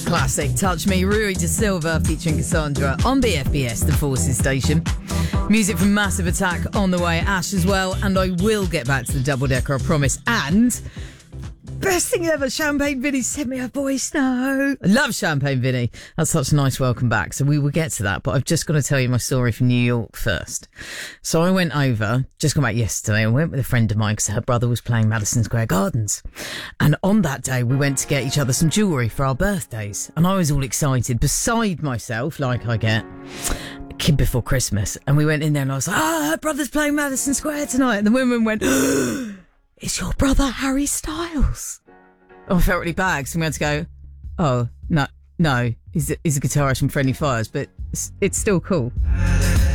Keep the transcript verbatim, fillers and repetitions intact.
classic, Touch Me, Rui de Silva featuring Cassandra on B F B S, the Forces station. Music from Massive Attack on the way, Ash as well, and I will get back to the double decker, I promise. And best thing ever, Champagne Vinny sent me a voice note. I love Champagne Vinny. That's such a nice welcome back. So we will get to that, but I've just got to tell you my story from New York first. So I went over, just got back yesterday, and went with a friend of mine because her brother was playing Madison Square Gardens. And on that day, we went to get each other some jewellery for our birthdays. And I was all excited, beside myself, like I get a kid before Christmas. And we went in there and I was like, ah, her brother's playing Madison Square tonight. And the woman went, it's your brother Harry Styles. Oh, I felt really bad because I'm going to go, oh, no, no, he's a, he's a guitarist from Friendly Fires, but it's, it's still cool.